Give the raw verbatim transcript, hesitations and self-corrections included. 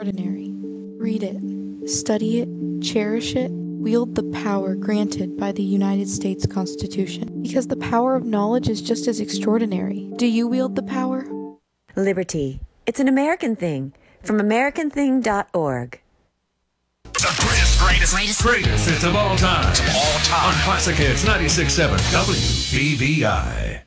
extraordinary. Read it, study it, cherish it, wield the power granted by the United States Constitution. Because the power of knowledge is just as extraordinary. Do you wield the power? Liberty. It's an American thing. From American thing dot org. The greatest, greatest, Greatest. greatest hits of all time. Of all time. On Classic Hits ninety-six point seven W B V I.